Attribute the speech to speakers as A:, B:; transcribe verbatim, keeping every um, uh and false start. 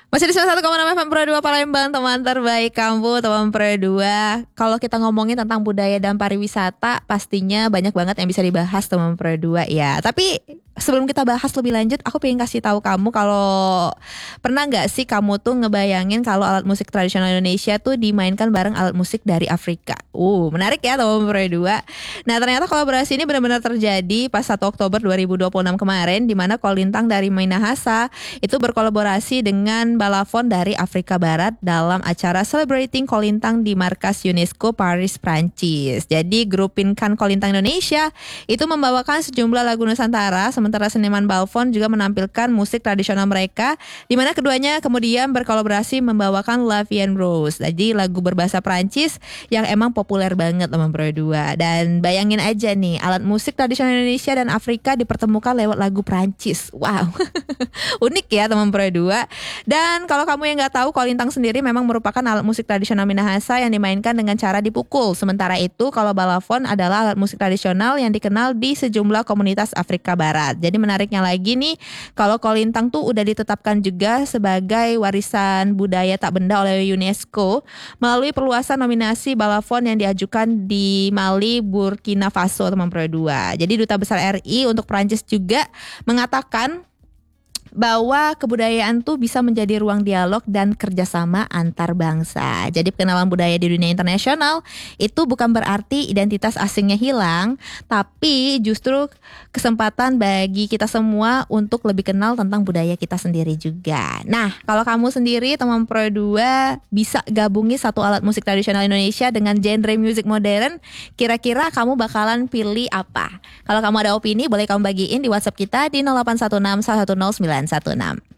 A: Masih di seratus satu koma enam F M Pro dua Palembang, teman terbaik kamu, teman Pro dua. Kalau kita ngomongin tentang budaya dan pariwisata, pastinya banyak banget yang bisa dibahas teman Pro dua ya. Tapi sebelum kita bahas lebih lanjut, aku pengen kasih tahu kamu kalau pernah nggak sih kamu tuh ngebayangin kalau alat musik tradisional Indonesia tuh dimainkan bareng alat musik dari Afrika. Uh, menarik ya teman Pro dua. Nah, ternyata kolaborasi ini benar-benar terjadi pas satu Oktober dua ribu dua puluh enam kemarin, di mana Kolintang dari Minahasa itu berkolaborasi dengan balafon dari Afrika Barat dalam acara Celebrating Kolintang di markas UNESCO Paris, Prancis. Jadi grup Pinkan Kolintang Indonesia itu membawakan sejumlah lagu Nusantara, sementara seniman balfon juga menampilkan musik tradisional mereka, di mana keduanya kemudian berkolaborasi membawakan La Vie en Rose. Jadi lagu berbahasa Prancis yang emang populer banget teman Pro dua. Dan bayangin aja nih, alat musik tradisional Indonesia dan Afrika dipertemukan lewat lagu Prancis. Wow. Unik ya teman Pro dua. Dan kalau kamu yang nggak tahu, kolintang sendiri memang merupakan alat musik tradisional Minahasa yang dimainkan dengan cara dipukul. Sementara itu kalau balafon adalah alat musik tradisional yang dikenal di sejumlah komunitas Afrika Barat. Jadi menariknya lagi nih, kalau kolintang tuh udah ditetapkan juga sebagai warisan budaya tak benda oleh UNESCO melalui perluasan nominasi balafon yang diajukan di Mali, Burkina Faso teman Pro dua. Jadi Duta Besar R I untuk Prancis juga mengatakan bahwa kebudayaan tuh bisa menjadi ruang dialog dan kerjasama antar bangsa. Jadi pengenalan budaya di dunia internasional itu bukan berarti identitas asingnya hilang, tapi justru kesempatan bagi kita semua untuk lebih kenal tentang budaya kita sendiri juga. Nah, kalau kamu sendiri teman Pro dua bisa gabungi satu alat musik tradisional Indonesia dengan genre musik modern, kira-kira kamu bakalan pilih apa? Kalau kamu ada opini, boleh kamu bagiin di WhatsApp kita di nol delapan satu enam satu satu nol sembilan satu enam.